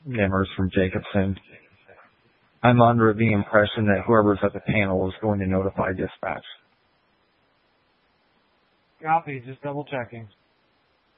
Nimmers from Jacobson. I'm under the impression that whoever's at the panel is going to notify dispatch. Copy, just double checking.